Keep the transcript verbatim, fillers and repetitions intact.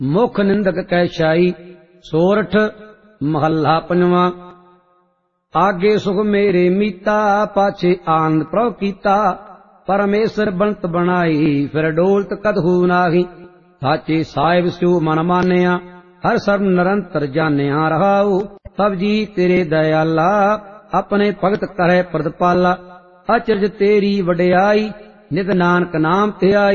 मुख निंदक कै शाई। सोरठ महला पंजवा। आगे सुख मेरे मीता, पाछे आनंद प्रभ कीता। परमेश्वर बनत बनाई, फिर डोलत कदहू नाही। साचे साहिब स्यो मन मानिया, हर सर्व निरंतर जानिया रहाऊ। तब जी तेरे दयाला, अपने भगत करे प्रतिपाला। अचरज तेरी वडियाई, नित नानक नाम धियाई।